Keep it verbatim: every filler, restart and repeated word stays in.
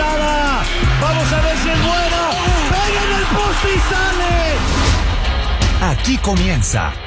patada. Vamos a ver si es buena. Pega en el poste y sale. Aquí comienza